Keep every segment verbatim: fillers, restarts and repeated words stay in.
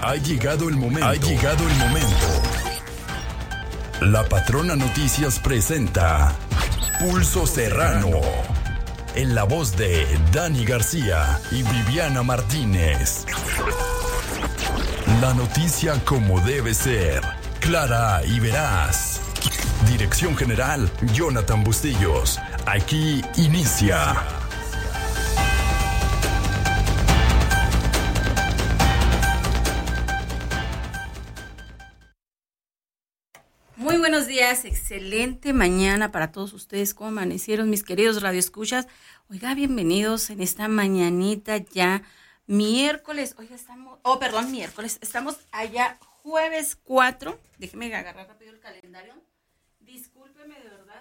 Ha llegado el momento. Ha llegado el momento. La Patrona Noticias presenta Pulso Serrano. En la voz de Dani García y Viviana Martínez. La noticia como debe ser. Clara y veraz. Dirección General, Jonathan Bustillos. Aquí inicia. Muy buenos días, excelente mañana para todos ustedes. ¿Cómo amanecieron, mis queridos radioescuchas? Oiga, bienvenidos en esta mañanita ya miércoles. Oiga, estamos, oh, perdón, miércoles. Estamos allá jueves cuatro. Déjeme agarrar rápido el calendario. Discúlpeme, de verdad.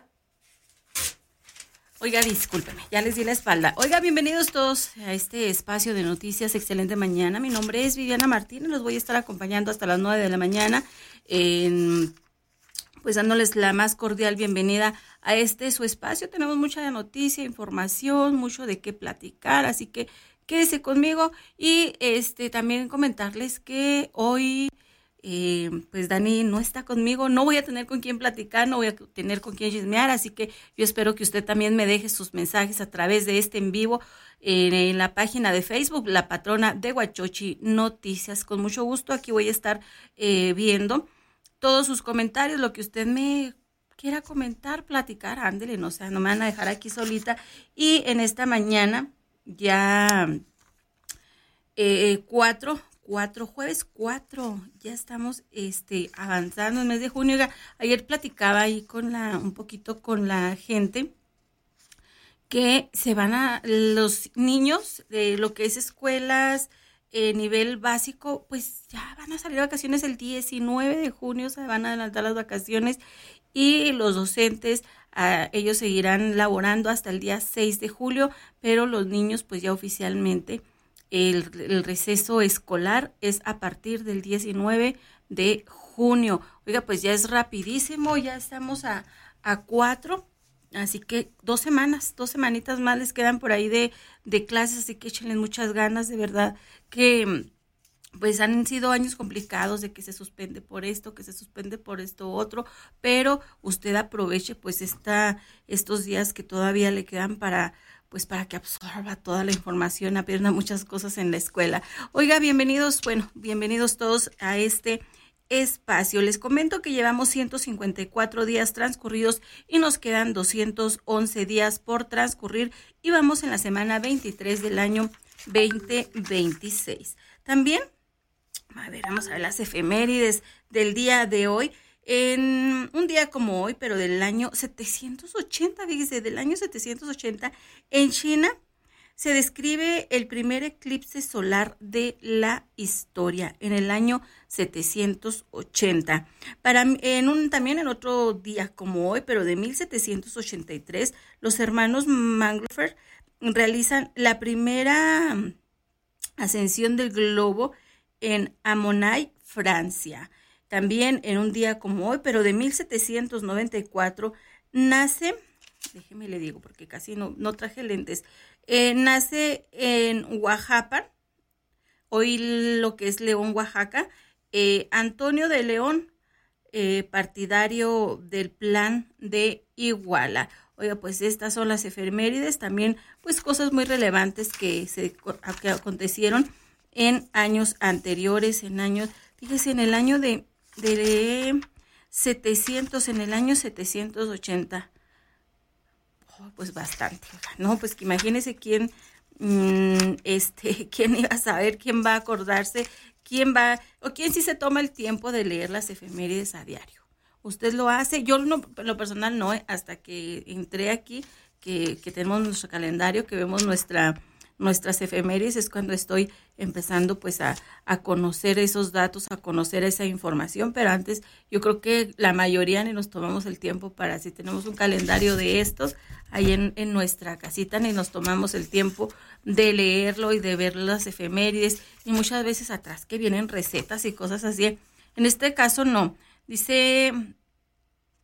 Oiga, discúlpeme, ya les di la espalda. Oiga, bienvenidos todos a este espacio de noticias, excelente mañana. Mi nombre es Viviana Martínez, los voy a estar acompañando hasta las nueve de la mañana, en, pues dándoles la más cordial bienvenida a este su espacio. Tenemos mucha noticia, información, mucho de qué platicar, así que quédese conmigo y este también comentarles que hoy... Eh, pues Dani no está conmigo, no voy a tener con quién platicar, no voy a tener con quién chismear, así que yo espero que usted también me deje sus mensajes a través de este en vivo en, en la página de Facebook, La Patrona de Huachochi Noticias. Con mucho gusto aquí voy a estar eh, viendo todos sus comentarios, lo que usted me quiera comentar, platicar, ándele, no, o sea, no me van a dejar aquí solita. Y en esta mañana ya eh, cuatro Cuatro, jueves cuatro, ya estamos este, avanzando en el mes de junio. Ayer platicaba ahí con la, un poquito con la gente que se van a, los niños de lo que es escuelas, eh, nivel básico, pues ya van a salir de vacaciones el diecinueve de junio, se van a adelantar las vacaciones y los docentes, uh, ellos seguirán laborando hasta el día seis de julio, pero los niños pues ya oficialmente El, el receso escolar es a partir del diecinueve de junio. Oiga, pues ya es rapidísimo, ya estamos a, a cuatro, así que dos semanas, dos semanitas más les quedan por ahí de, de clases, así que échenle muchas ganas, de verdad que pues han sido años complicados de que se suspende por esto, que se suspende por esto otro, pero usted aproveche pues esta, estos días que todavía le quedan para pues para que absorba toda la información, aprenda muchas cosas en la escuela. Oiga, bienvenidos, bueno, bienvenidos todos a este espacio. Les comento que llevamos ciento cincuenta y cuatro días transcurridos y nos quedan doscientos once días por transcurrir y vamos en la semana veintitrés del año veinte veintiséis. También, a ver, vamos a ver las efemérides del día de hoy. En un día como hoy, pero del año setecientos ochenta, fíjese, del año setecientos ochenta, en China se describe el primer eclipse solar de la historia, en el año setecientos ochenta. Para, en un, también en otro día como hoy, pero de mil setecientos ochenta y tres, los hermanos Montgolfier realizan la primera ascensión del globo en Amonay, Francia. También en un día como hoy, pero de mil setecientos noventa y cuatro, nace, déjeme le digo porque casi no, no traje lentes, eh, nace en Oaxaca, hoy lo que es León, Oaxaca, eh, Antonio de León, eh, partidario del Plan de Iguala. Oiga, pues estas son las efemérides, también pues cosas muy relevantes que, se, que acontecieron en años anteriores, en años, fíjese, en el año de de setecientos, en el año setecientos ochenta, oh, pues bastante, no, pues que imagínese quién, mmm, este, quién iba a saber, quién va a acordarse, quién va, o quién sí se toma el tiempo de leer las efemérides a diario. Usted lo hace, yo no, lo personal no, hasta que entré aquí, que, que tenemos nuestro calendario, que vemos nuestra nuestras efemérides, es cuando estoy empezando pues a, a conocer esos datos, a conocer esa información, pero antes yo creo que la mayoría ni nos tomamos el tiempo para, si tenemos un calendario de estos ahí en, en nuestra casita, ni nos tomamos el tiempo de leerlo y de ver las efemérides, y muchas veces atrás que vienen recetas y cosas así. En este caso no, dice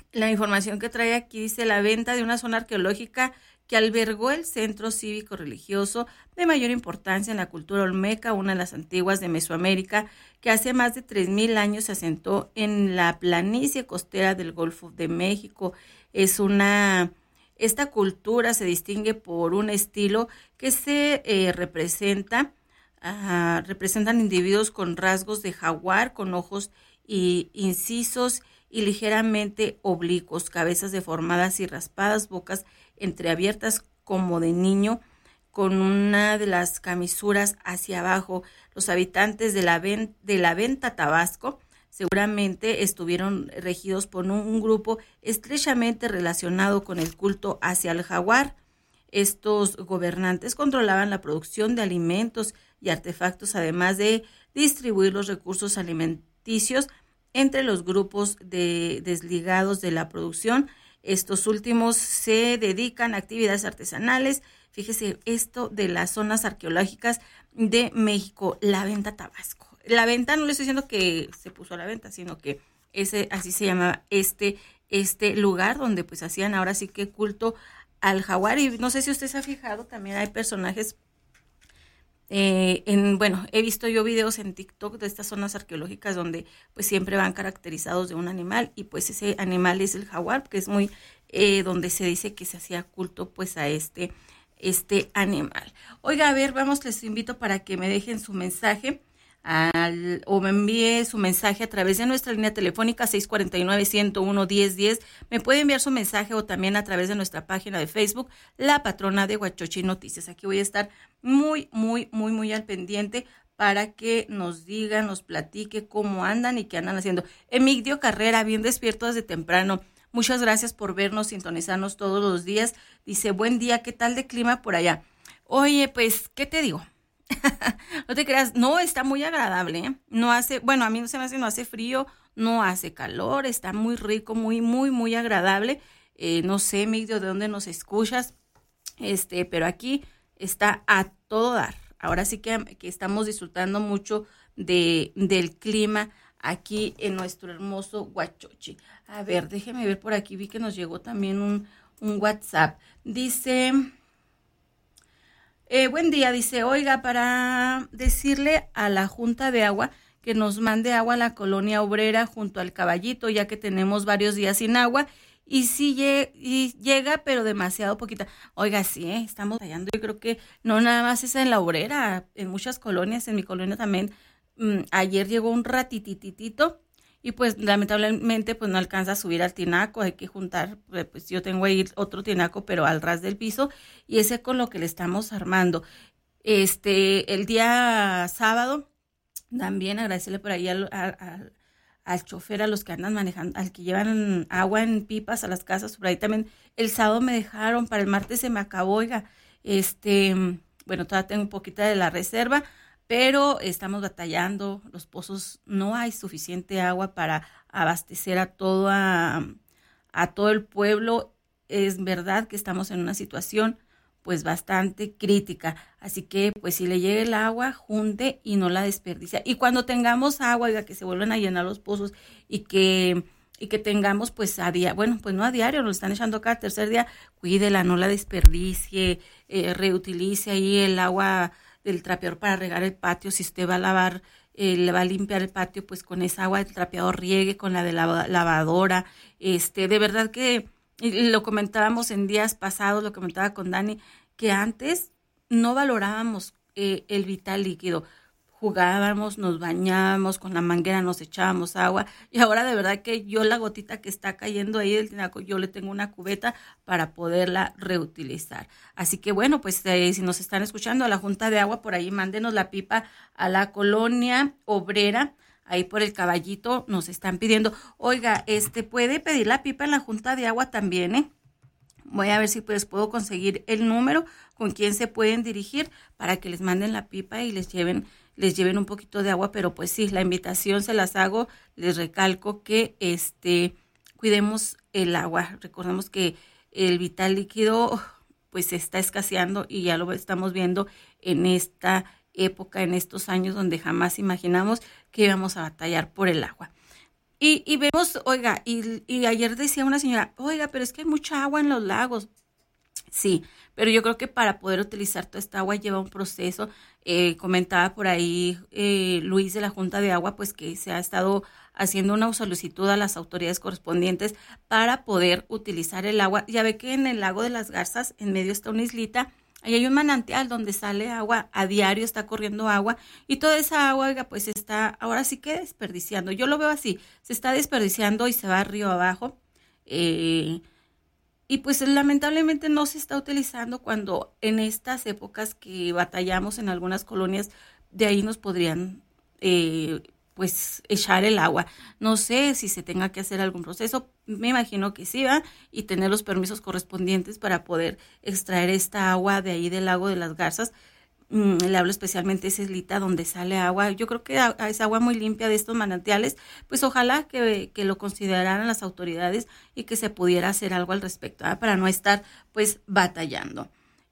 La información que trae aquí dice la venta de una zona arqueológica que albergó el centro cívico-religioso de mayor importancia en la cultura olmeca, una de las antiguas de Mesoamérica, que hace más de tres mil años se asentó en la planicie costera del Golfo de México. Es una, esta cultura se distingue por un estilo que se eh, representa, uh, representan individuos con rasgos de jaguar, con ojos y incisos y ligeramente oblicuos, cabezas deformadas y raspadas, bocas entreabiertas como de niño, con una de las camisuras hacia abajo. Los habitantes de la, ven, de la Venta, Tabasco, seguramente estuvieron regidos por un, un grupo estrechamente relacionado con el culto hacia el jaguar. Estos gobernantes controlaban la producción de alimentos y artefactos, además de distribuir los recursos alimenticios entre los grupos de desligados de la producción. Estos últimos se dedican a actividades artesanales. Fíjese esto de las zonas arqueológicas de México, la Venta, Tabasco. La Venta, no le estoy diciendo que se puso a la venta, sino que ese así se llamaba este, este lugar donde pues hacían ahora sí que culto al jaguar. Y no sé si usted se ha fijado, también hay personajes Eh, en, bueno, he visto yo videos en TikTok de estas zonas arqueológicas donde pues siempre van caracterizados de un animal y pues ese animal es el jaguar, que es muy, eh, donde se dice que se hacía culto pues a este, este animal. Oiga, a ver, vamos, les invito para que me dejen su mensaje al, o me envíe su mensaje a través de nuestra línea telefónica seis cuatro nueve, uno cero uno, diez diez. Me puede enviar su mensaje o también a través de nuestra página de Facebook, La Patrona de Huachochi Noticias. Aquí voy a estar muy, muy, muy, muy al pendiente para que nos digan, nos platique cómo andan y qué andan haciendo. Emigdio Carrera, bien despierto desde temprano. Muchas gracias por vernos, sintonizarnos todos los días. Dice, buen día, ¿qué tal de clima por allá? Oye, pues, ¿qué te digo? No te creas, no, está muy agradable, ¿eh? No hace, bueno, a mí no se me hace, no hace frío, no hace calor, está muy rico, muy, muy, muy agradable. Eh, no sé, Migdio, de dónde nos escuchas, este, pero aquí está a todo dar. Ahora sí que, que estamos disfrutando mucho de, del clima aquí en nuestro hermoso Huachochi. A ver, déjeme ver por aquí, vi que nos llegó también un, un WhatsApp. Dice... Eh, buen día, dice, oiga, para decirle a la Junta de Agua que nos mande agua a la colonia obrera junto al Caballito, ya que tenemos varios días sin agua, y sí lleg- y llega, pero demasiado poquita. Oiga, sí, ¿eh? Estamos fallando, yo creo que no nada más es en la obrera, en muchas colonias, en mi colonia también, mmm, ayer llegó un ratitititito, y pues lamentablemente pues no alcanza a subir al tinaco, hay que juntar, pues yo tengo ahí otro tinaco pero al ras del piso y ese con lo que le estamos armando. Este, el día sábado también agradecerle por ahí al, al, al chofer, a los que andan manejando, al que llevan agua en pipas a las casas, por ahí también el sábado me dejaron, para el martes se me acabó, oiga, este, bueno, todavía tengo un poquito de la reserva, pero estamos batallando, los pozos, no hay suficiente agua para abastecer a todo, a, a todo el pueblo. Es verdad que estamos en una situación pues bastante crítica, así que pues si le llega el agua, junte y no la desperdicia. Y cuando tengamos agua, oiga, que se vuelvan a llenar los pozos y que, y que tengamos pues a diario, bueno, pues no a diario, nos están echando cada tercer día, cuídela, no la desperdicie, eh, reutilice ahí el agua del trapeador para regar el patio. Si usted va a lavar, eh, le va a limpiar el patio, pues con esa agua del trapeador riegue con la de la lavadora. Este, de verdad que lo comentábamos en días pasados, lo comentaba con Dani, que antes no valorábamos eh, el vital líquido. Jugábamos, nos bañábamos, con la manguera nos echábamos agua, y ahora de verdad que yo la gotita que está cayendo ahí del tinaco, yo le tengo una cubeta para poderla reutilizar. Así que bueno, pues eh, si nos están escuchando a la Junta de Agua, por ahí mándenos la pipa a la colonia obrera, ahí por el Caballito nos están pidiendo, oiga, este puede pedir la pipa en la Junta de Agua también, ¿eh? Voy a ver si pues puedo conseguir el número con quien se pueden dirigir para que les manden la pipa y les lleven les lleven un poquito de agua, pero pues sí, la invitación se las hago, les recalco que este cuidemos el agua. Recordemos que el vital líquido pues está escaseando y ya lo estamos viendo en esta época, en estos años donde jamás imaginamos que íbamos a batallar por el agua. Y, y vemos, oiga, y, y ayer decía una señora, oiga, pero es que hay mucha agua en los lagos. Sí, pero yo creo que para poder utilizar toda esta agua lleva un proceso. Eh, comentaba por ahí eh, Luis de la Junta de Agua, pues que se ha estado haciendo una solicitud a las autoridades correspondientes para poder utilizar el agua. Ya ve que en el lago de las Garzas, en medio está una islita, ahí hay un manantial donde sale agua, a diario está corriendo agua, y toda esa agua, oiga, pues está, ahora sí que desperdiciando. Yo lo veo así, se está desperdiciando y se va río abajo. Eh, Y pues lamentablemente no se está utilizando cuando en estas épocas que batallamos en algunas colonias, de ahí nos podrían eh, pues echar el agua. No sé si se tenga que hacer algún proceso, me imagino que sí, va, y tener los permisos correspondientes para poder extraer esta agua de ahí del lago de las Garzas. Mm, le hablo especialmente de esa islita donde sale agua. Yo creo que a- a es agua muy limpia de estos manantiales. Pues ojalá que, que lo consideraran las autoridades y que se pudiera hacer algo al respecto, ¿verdad? Para no estar pues batallando.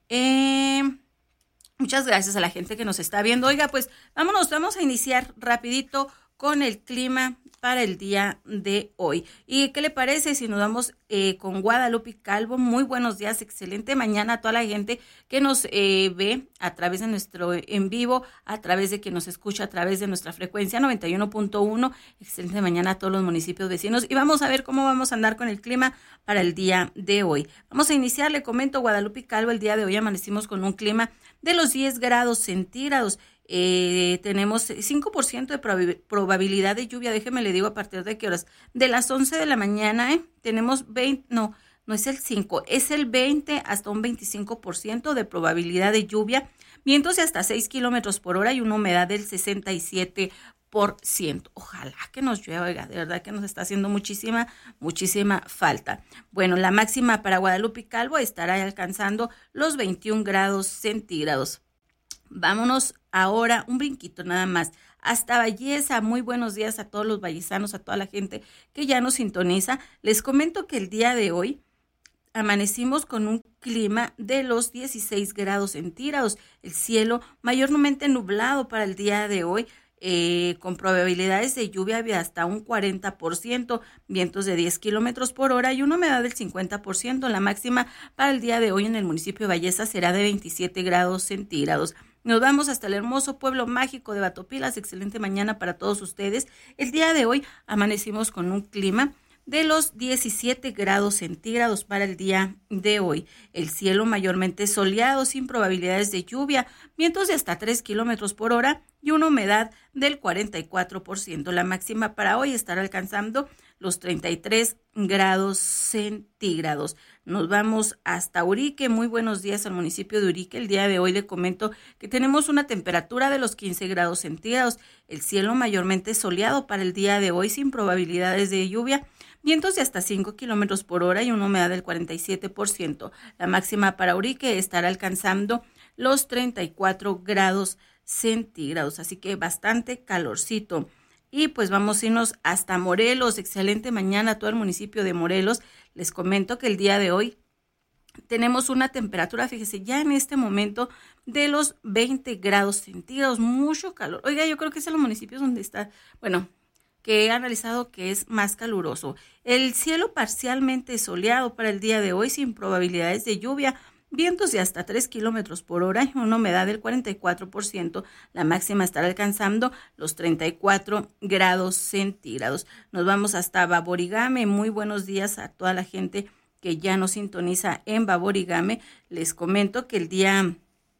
Eh, Muchas gracias a la gente que nos está viendo. Oiga, pues vámonos, vamos a iniciar rapidito con el clima para el día de hoy. ¿Y qué le parece si nos vamos eh, con Guadalupe Calvo? Muy buenos días, excelente mañana a toda la gente que nos eh, ve a través de nuestro en vivo, a través de que nos escucha a través de nuestra frecuencia noventa y uno punto uno. Excelente mañana a todos los municipios vecinos y vamos a ver cómo vamos a andar con el clima para el día de hoy. Vamos a iniciar, le comento, Guadalupe Calvo, el día de hoy amanecimos con un clima de los diez grados centígrados. Eh, tenemos cinco por ciento de prob- probabilidad de lluvia. Déjeme le digo a partir de qué horas. De las once de la mañana, ¿eh? Tenemos veinte, no, no es el cinco, es el veinte hasta un veinticinco por ciento de probabilidad de lluvia. Vientos de hasta seis kilómetros por hora y una humedad del sesenta y siete por ciento. Ojalá que nos llueva, oiga, de verdad que nos está haciendo muchísima, muchísima falta. Bueno, la máxima para Guadalupe Calvo estará alcanzando los veintiún grados centígrados. Vámonos ahora, un brinquito nada más, hasta Valleza. Muy buenos días a todos los vallesanos, a toda la gente que ya nos sintoniza. Les comento que el día de hoy amanecimos con un clima de los dieciséis grados centígrados. El cielo mayormente nublado para el día de hoy, eh, con probabilidades de lluvia de hasta un cuarenta por ciento, vientos de diez kilómetros por hora y una humedad del cincuenta por ciento. La máxima para el día de hoy en el municipio de Valleza será de veintisiete grados centígrados. Nos vamos hasta el hermoso pueblo mágico de Batopilas. Excelente mañana para todos ustedes. El día de hoy amanecimos con un clima de los diecisiete grados centígrados para el día de hoy. El cielo mayormente soleado, sin probabilidades de lluvia, vientos de hasta tres kilómetros por hora y una humedad del cuarenta y cuatro por ciento. La máxima para hoy estará alcanzando los treinta y tres grados centígrados. Nos vamos hasta Urique. Muy buenos días al municipio de Urique. El día de hoy le comento que tenemos una temperatura de los quince grados centígrados. El cielo mayormente soleado para el día de hoy, sin probabilidades de lluvia. Vientos de hasta cinco kilómetros por hora y una humedad del cuarenta y siete por ciento. La máxima para Urique estará alcanzando los treinta y cuatro grados centígrados. Así que bastante calorcito. Y pues vamos a irnos hasta Morelos. Excelente mañana a todo el municipio de Morelos. Les comento que el día de hoy tenemos una temperatura, fíjese, ya en este momento de los veinte grados centígrados. Mucho calor. Oiga, yo creo que es en los municipios donde está, bueno, que he analizado que es más caluroso. El cielo parcialmente soleado para el día de hoy, sin probabilidades de lluvia. Vientos de hasta tres kilómetros por hora y una humedad del cuarenta y cuatro por ciento. La máxima estará alcanzando los treinta y cuatro grados centígrados. Nos vamos hasta Baborigame. Muy buenos días a toda la gente que ya nos sintoniza en Baborigame. Les comento que el día,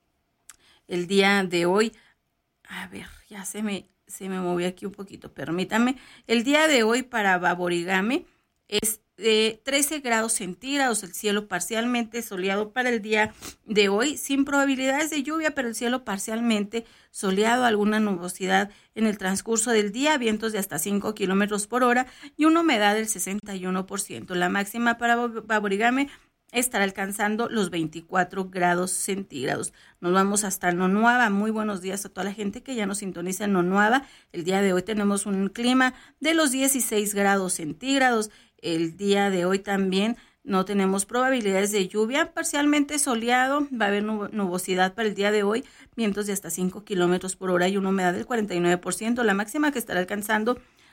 el día de hoy, a ver, ya se me, se me movió aquí un poquito, permítame. El día de hoy para Baborigame es de trece grados centígrados, el cielo parcialmente soleado para el día de hoy, sin probabilidades de lluvia, pero el cielo parcialmente soleado, alguna nubosidad en el transcurso del día, vientos de hasta cinco kilómetros por hora y una humedad del sesenta y uno por ciento. La máxima para Baborigame estará alcanzando los veinticuatro grados centígrados. Nos vamos hasta Nonuava. Muy buenos días a toda la gente que ya nos sintoniza en Nonuava. El día de hoy tenemos un clima de los dieciséis grados centígrados. El día de hoy también no tenemos probabilidades de lluvia, parcialmente soleado, va a haber nubosidad para el día de hoy, vientos de hasta cinco kilómetros por hora y una humedad del cuarenta y nueve por ciento. La máxima que estará alcanzando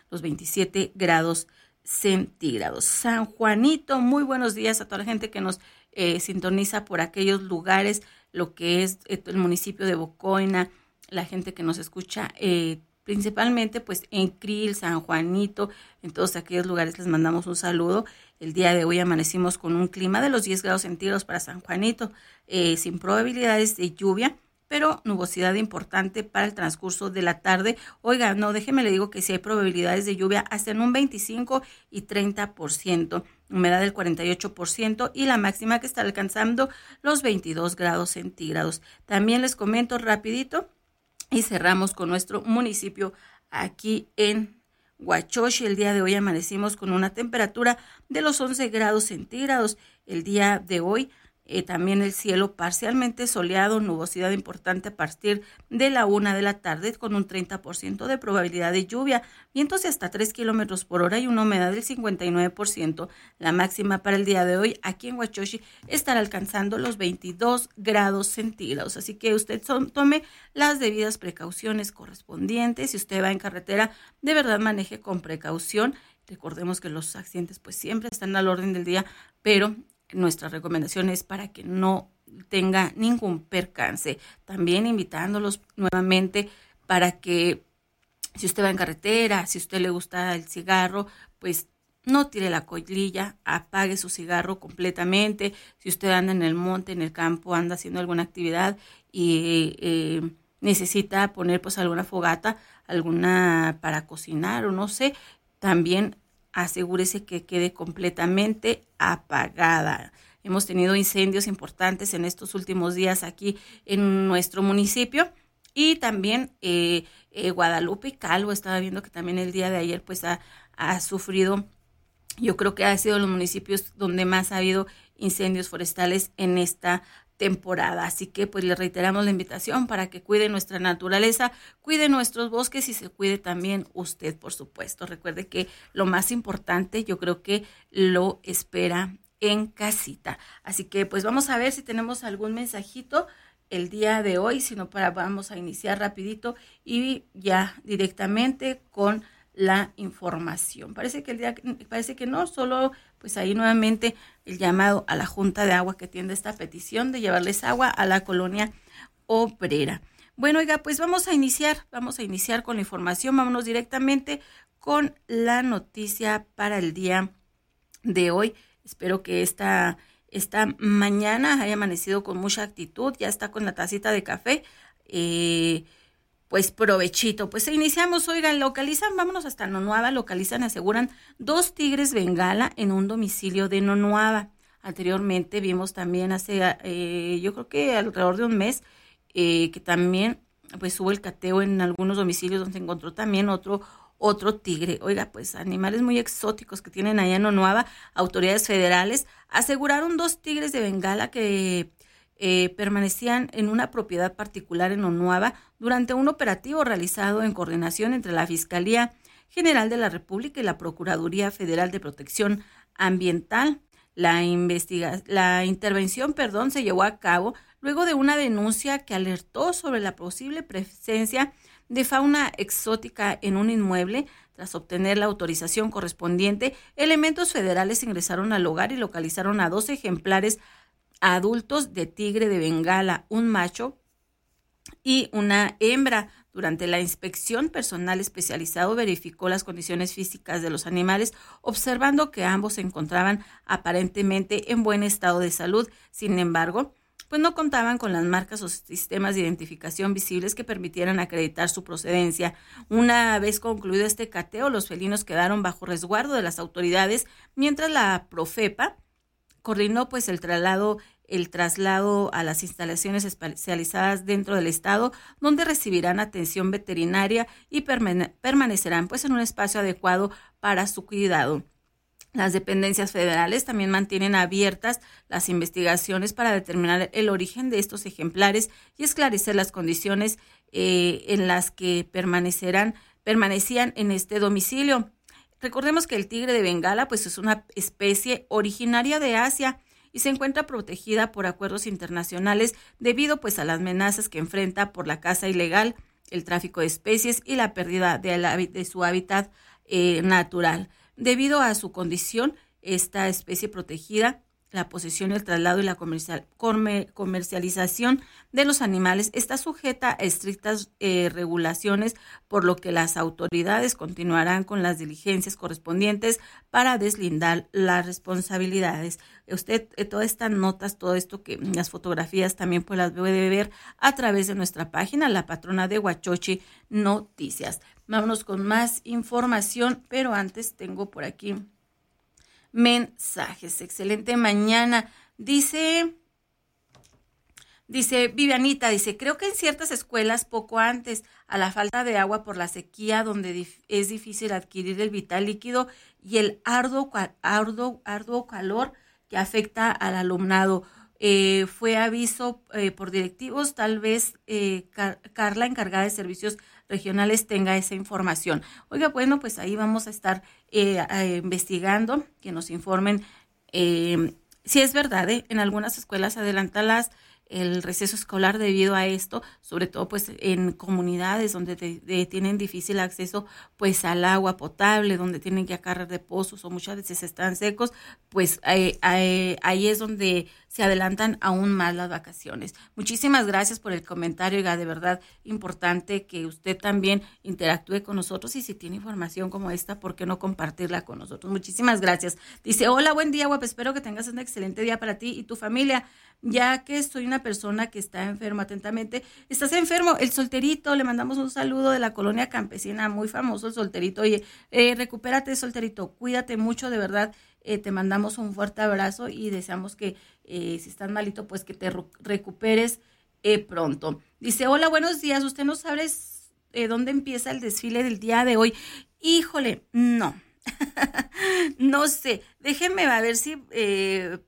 los veintisiete grados centígrados. San Juanito, muy buenos días a toda la gente que nos eh, sintoniza por aquellos lugares, lo que es el municipio de Bocoina, la gente que nos escucha eh, principalmente pues en Cril, San Juanito, en todos aquellos lugares les mandamos un saludo. El día de hoy amanecimos con un clima de los diez grados centígrados para San Juanito, eh, sin probabilidades de lluvia, pero nubosidad importante para el transcurso de la tarde. Oiga, no, déjeme le digo que sí hay probabilidades de lluvia hasta en un veinticinco y treinta por ciento, humedad del cuarenta y ocho por ciento y la máxima que está alcanzando los veintidós grados centígrados. También les comento rapidito y cerramos con nuestro municipio aquí en Huachochi. El día de hoy amanecimos con una temperatura de los once grados centígrados. El día de hoy Eh, también el cielo parcialmente soleado, nubosidad importante a partir de la una de la tarde con un treinta por ciento de probabilidad de lluvia, vientos de hasta tres kilómetros por hora y una humedad del cincuenta y nueve por ciento. La máxima para el día de hoy aquí en Huachochi estará alcanzando los veintidós grados centígrados, así que usted son, tome las debidas precauciones correspondientes. Si usted va en carretera, de verdad maneje con precaución. Recordemos que los accidentes pues siempre están al orden del día, pero nuestra recomendación es para que no tenga ningún percance. También invitándolos nuevamente para que si usted va en carretera, si a usted le gusta el cigarro, pues no tire la colilla, apague su cigarro completamente. Si usted anda en el monte, en el campo, anda haciendo alguna actividad y eh, necesita poner pues alguna fogata, alguna para cocinar o no sé, también asegúrese que quede completamente apagada. Hemos tenido incendios importantes en estos últimos días aquí en nuestro municipio y también eh, eh, Guadalupe y Calvo, estaba viendo que también el día de ayer pues ha, ha sufrido, yo creo que ha sido los municipios donde más ha habido incendios forestales en esta temporada, así que pues le reiteramos la invitación para que cuide nuestra naturaleza, cuide nuestros bosques y se cuide también usted, por supuesto. Recuerde que lo más importante yo creo que lo espera en casita, así que pues vamos a ver si tenemos algún mensajito el día de hoy, si no para vamos a iniciar rapidito y ya directamente con la información. Parece que el día parece que no, solo pues ahí nuevamente el llamado a la Junta de Agua que atiende esta petición de llevarles agua a la colonia obrera. Bueno, oiga, pues vamos a iniciar, vamos a iniciar con la información, vámonos directamente con la noticia para el día de hoy. Espero que esta, esta mañana haya amanecido con mucha actitud, ya está con la tacita de café, eh, pues provechito. Pues iniciamos, oigan, localizan, vámonos hasta Nonuava, localizan, aseguran dos tigres bengala en un domicilio de Nonuava. Anteriormente vimos también hace, eh, yo creo que alrededor de un mes, eh, que también pues hubo el cateo en algunos domicilios donde se encontró también otro otro tigre. Oiga, pues animales muy exóticos que tienen allá en Nonuava. Autoridades federales aseguraron dos tigres de bengala que Eh, permanecían en una propiedad particular en Nonuava durante un operativo realizado en coordinación entre la Fiscalía General de la República y la Procuraduría Federal de Protección Ambiental. La, investiga- la intervención perdón, se llevó a cabo luego de una denuncia que alertó sobre la posible presencia de fauna exótica en un inmueble. Tras obtener la autorización correspondiente, elementos federales ingresaron al hogar y localizaron a dos ejemplares adultos de tigre de bengala, un macho y una hembra. Durante la inspección, personal especializado verificó las condiciones físicas de los animales, observando que ambos se encontraban aparentemente en buen estado de salud. Sin embargo, pues no contaban con las marcas o sistemas de identificación visibles que permitieran acreditar su procedencia. Una vez concluido este cateo, los felinos quedaron bajo resguardo de las autoridades, mientras la Profepa coordinó pues el traslado, el traslado a las instalaciones especializadas dentro del estado, donde recibirán atención veterinaria y permane- permanecerán pues en un espacio adecuado para su cuidado. Las dependencias federales también mantienen abiertas las investigaciones para determinar el origen de estos ejemplares y esclarecer las condiciones eh, en las que permanecerán, permanecían en este domicilio. Recordemos que el tigre de bengala pues es una especie originaria de Asia y se encuentra protegida por acuerdos internacionales debido pues a las amenazas que enfrenta por la caza ilegal, el tráfico de especies y la pérdida de, la, de su hábitat eh, natural. Debido a su condición, esta especie protegida, la posesión, el traslado y la comercial, comer, comercialización de los animales está sujeta a estrictas eh, regulaciones, por lo que las autoridades continuarán con las diligencias correspondientes para deslindar las responsabilidades. Usted, eh, todas estas notas, todo esto, que las fotografías también pues las puede ver a través de nuestra página, La Patrona de Huachochi Noticias. Vámonos con más información, pero antes tengo por aquí mensajes. Excelente mañana. Dice, dice Vivianita, dice, creo que en ciertas escuelas poco antes a la falta de agua por la sequía, donde dif- es difícil adquirir el vital líquido y el arduo, arduo, arduo calor que afecta al alumnado. Eh, fue aviso eh, por directivos, tal vez eh, Car- Carla, encargada de servicios regionales, tenga esa información. Oiga, bueno, pues ahí vamos a estar eh, eh, investigando, que nos informen eh, si es verdad, ¿eh? En algunas escuelas adelantan las el receso escolar debido a esto, sobre todo pues en comunidades donde te, de, tienen difícil acceso pues al agua potable, donde tienen que acarrear de pozos o muchas veces están secos, pues eh, eh, ahí es donde se adelantan aún más las vacaciones. Muchísimas gracias por el comentario, oiga, de verdad importante que usted también interactúe con nosotros, y si tiene información como esta, ¿por qué no compartirla con nosotros? Muchísimas gracias. Dice, hola, buen día, guapa, espero que tengas un excelente día para ti y tu familia, ya que soy una persona que está enferma. Atentamente, ¿estás enfermo? El Solterito, le mandamos un saludo de la colonia campesina, muy famoso el Solterito. Oye, eh, recupérate, Solterito, cuídate mucho, de verdad, eh, te mandamos un fuerte abrazo y deseamos que eh, si estás malito, pues que te recuperes eh, pronto. Dice, hola, buenos días, ¿usted no sabe eh, dónde empieza el desfile del día de hoy? Híjole, no, no sé, déjenme a ver si... Eh,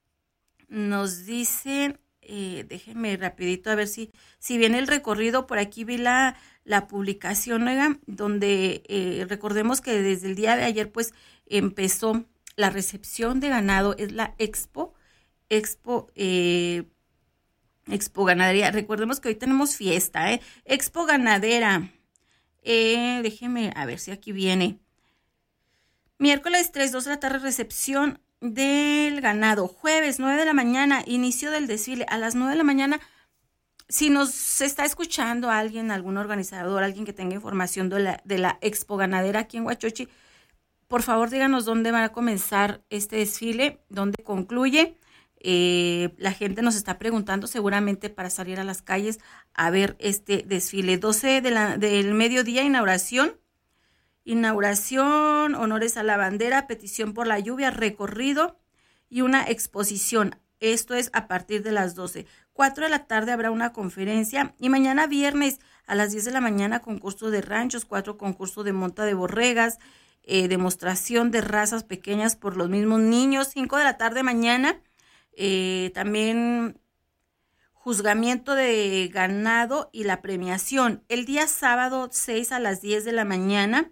Nos dicen, eh, déjenme rapidito a ver si, si viene el recorrido. Por aquí vi la, la publicación, oigan, donde eh, recordemos que desde el día de ayer pues empezó la recepción de ganado, es la Expo, Expo, eh, Expo Ganadería. Recordemos que hoy tenemos fiesta, ¿eh? Expo Ganadera. Eh, déjenme a ver si aquí viene. Miércoles tres, dos de la tarde, recepción del ganado. Jueves nueve de la mañana, inicio del desfile a las nueve de la mañana. Si nos está escuchando alguien, algún organizador, alguien que tenga información de la, de la Expo Ganadera aquí en Huachochi, por favor díganos dónde va a comenzar este desfile, dónde concluye. Eh, la gente nos está preguntando seguramente para salir a las calles a ver este desfile. doce de la, del mediodía, inauguración. Inauguración, honores a la bandera, petición por la lluvia, recorrido y una exposición. Esto es a partir de las doce. cuatro de la tarde habrá una conferencia y mañana viernes a las diez de la mañana concurso de ranchos, cuatro concursos de monta de borregas, eh, demostración de razas pequeñas por los mismos niños. cinco de la tarde mañana eh, también juzgamiento de ganado y la premiación. El día sábado seis a las diez de la mañana.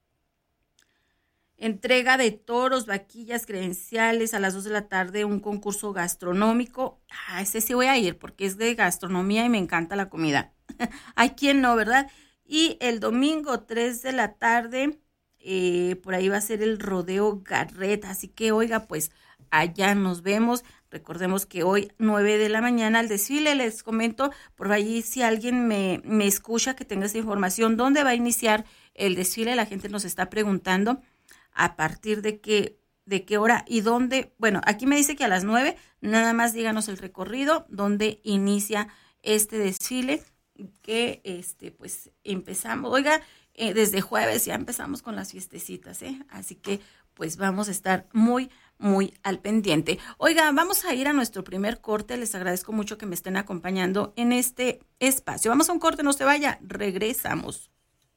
Entrega de toros, vaquillas, credenciales. A las dos de la tarde un concurso gastronómico. Ah, ese sí voy a ir porque es de gastronomía y me encanta la comida. Hay quien no, ¿verdad? Y el domingo tres de la tarde, eh, por ahí va a ser el rodeo Garret. Así que, oiga, pues allá nos vemos. Recordemos que hoy, nueve de la mañana, el desfile. Les comento, por allí, si alguien me, me escucha, que tenga esa información, ¿dónde va a iniciar el desfile? La gente nos está preguntando. ¿A partir de qué, de qué hora y dónde? Bueno, aquí me dice que a las nueve, nada más díganos el recorrido, dónde inicia este desfile, que este pues empezamos, oiga, eh, desde jueves ya empezamos con las fiestecitas, ¿eh? Así que pues vamos a estar muy, muy al pendiente. Oiga, vamos a ir a nuestro primer corte, les agradezco mucho que me estén acompañando en este espacio. Vamos a un corte, no se vaya, regresamos.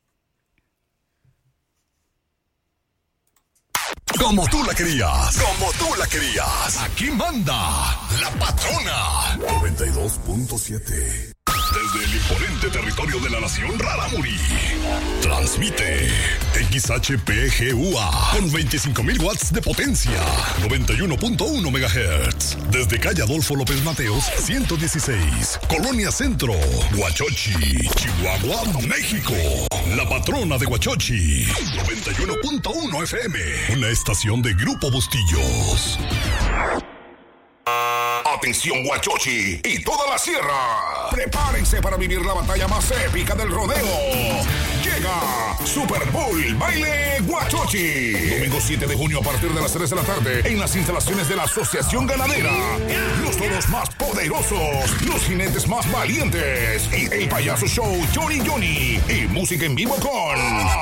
Como tú la querías, como tú la querías. Aquí manda la patrona. noventa y dos punto siete. Desde el imponente territorio de la nación Rarámuri. Transmite en X H P G U A con veinticinco mil watts de potencia, noventa y uno punto uno megahertz. Desde calle Adolfo López Mateos, ciento dieciséis, Colonia Centro, Huachochi, Chihuahua, México. La patrona de Huachochi, noventa y uno punto uno F M, una estación de Grupo Bustillos. Atención Huachochi y toda la sierra. Prepárense para vivir la batalla más épica del rodeo. Llega Super Bowl Baile Huachochi. Domingo siete de junio a partir de las tres de la tarde en las instalaciones de la Asociación Ganadera. Los toros más poderosos, los jinetes más valientes y el payaso show Johnny Johnny y música en vivo con